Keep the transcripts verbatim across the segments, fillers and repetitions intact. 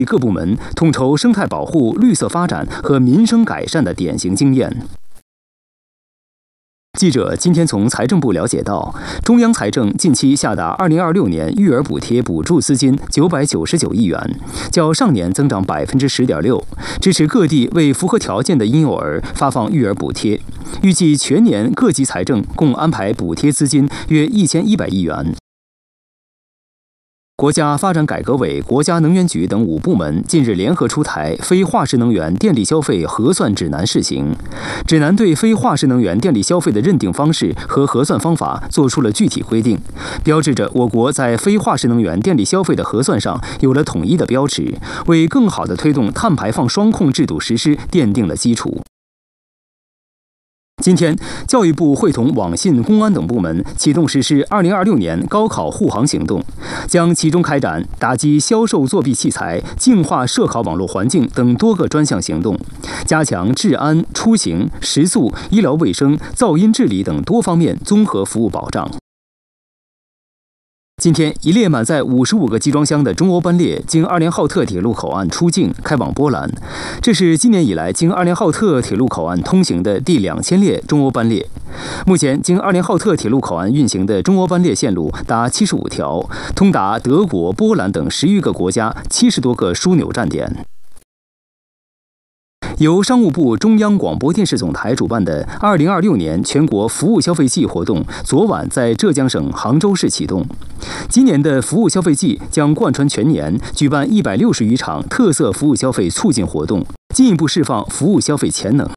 各部门统筹生态保护、绿色发展和民生改善的典型经验。记者今天从财政部了解到，中央财政近期下达二零二六年育儿补贴补助资金九百九十九亿元，较上年增长百分之十点六，支持各地为符合条件的婴幼儿发放育儿补贴。预计全年各级财政共安排补贴资金约一千一百亿元。国家发展改革委、国家能源局等五部门近日联合出台《非化石能源电力消费核算指南（试行）》，指南对非化石能源电力消费的认定方式和核算方法作出了具体规定，标志着我国在非化石能源电力消费的核算上有了统一的标尺，为更好地推动碳排放双控制度实施奠定了基础。今天，教育部会同网信、公安等部门启动实施二零二六年高考护航行动，将集中开展打击销售作弊器材、净化涉考网络环境等多个专项行动，加强治安、出行、食宿、医疗卫生、噪音治理等多方面综合服务保障。今天，一列满载五十五个集装箱的中欧班列经阿联浩特铁路口岸出境，开往波兰。这是今年以来经阿联浩特铁路口岸通行的第两千列中欧班列。目前，经阿联浩特铁路口岸运行的中欧班列线路达七十五条，通达德国、波兰等十余个国家七十多个枢纽站点。由商务部中央广播电视总台主办的二零二六年全国服务消费季活动，昨晚在浙江省杭州市启动。今年的服务消费季将贯穿全年，举办一百六十余场特色服务消费促进活动，进一步释放服务消费潜能。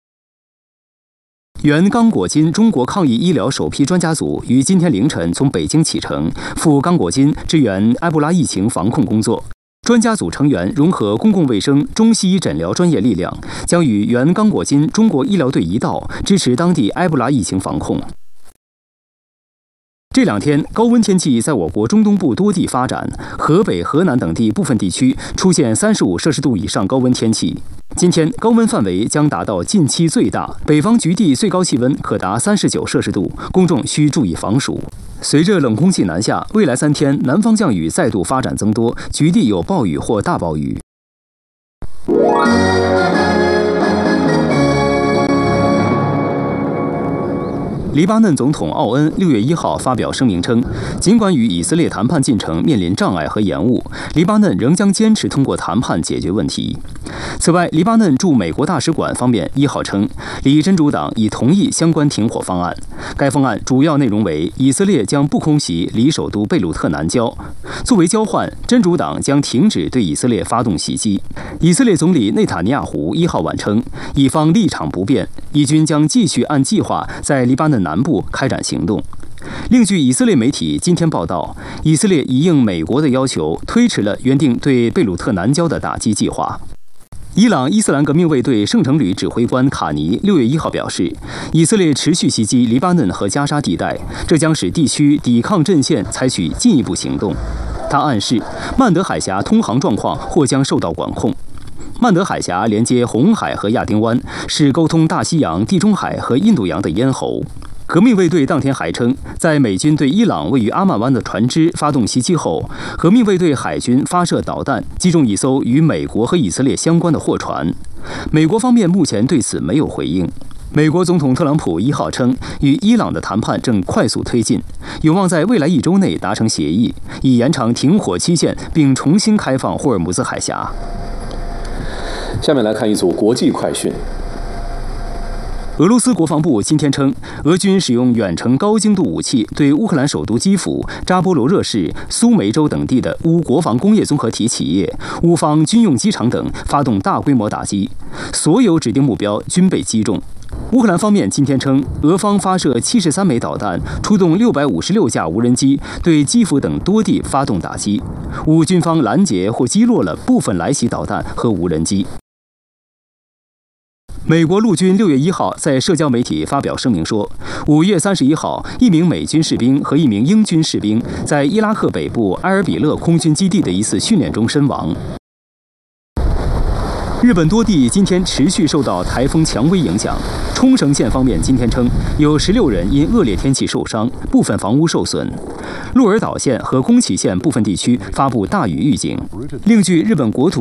原刚果金中国抗疫医疗首批专家组于今天凌晨从北京启程，赴刚果金支援埃博拉疫情防控工作。专家组成员融合公共卫生、中西医诊疗专业力量，将与原刚果金中国医疗队一道，支持当地埃博拉疫情防控。这两天，高温天气在我国中东部多地发展，河北、河南等地部分地区出现三十五摄氏度以上高温天气。今天高温范围将达到近期最大，北方局地最高气温可达三十九摄氏度，公众需注意防暑。随着冷空气南下，未来三天南方降雨再度发展增多，局地有暴雨或大暴雨。黎巴嫩总统奥恩六月一号发表声明称，尽管与以色列谈判进程面临障碍和延误，黎巴嫩仍将坚持通过谈判解决问题。此外，黎巴嫩驻美国大使馆方面一号称，黎真主党已同意相关停火方案。该方案主要内容为，以色列将不空袭离首都贝鲁特南郊，作为交换，真主党将停止对以色列发动袭击。以色列总理内塔尼亚胡一号晚称，以方立场不变，以军将继续按计划在黎巴嫩南部开展行动。另据以色列媒体今天报道，以色列已应美国的要求，推迟了原定对贝鲁特南郊的打击计划。伊朗伊斯兰革命卫队圣城旅指挥官卡尼六月一号表示，以色列持续袭击黎巴嫩和加沙地带，这将使地区抵抗阵线采取进一步行动。他暗示，曼德海峡通航状况或将受到管控。曼德海峡连接红海和亚丁湾，是沟通大西洋、地中海和印度洋的咽喉。革命卫队当天还称，在美军对伊朗位于阿曼湾的船只发动袭击后，革命卫队海军发射导弹击中一艘与美国和以色列相关的货船。美国方面目前对此没有回应。美国总统特朗普一号称，与伊朗的谈判正快速推进，有望在未来一周内达成协议，以延长停火期限，并重新开放霍尔木兹海峡。 下面来看一组国际快讯。 俄罗斯国防部今天称，俄军使用远程高精度武器对乌克兰首都基辅、扎波罗热市、苏梅州等地的乌国防工业综合体企业、乌方军用机场等发动大规模打击，所有指定目标均被击中。乌克兰方面今天称，俄方发射七十三枚导弹，出动六百五十六架无人机，对基辅等多地发动打击。乌军方拦截或击落了部分来袭导弹和无人机。美国陆军六月一号在社交媒体发表声明说，五月三十一号，一名美军士兵和一名英军士兵在伊拉克北部埃尔比勒空军基地的一次训练中身亡。日本多地今天持续受到台风蔷薇影响， 冲绳县方面今天称，有十六人因恶劣天气受伤，部分房屋受损。鹿儿岛县和宫崎县部分地区发布大雨预警。另据日本国土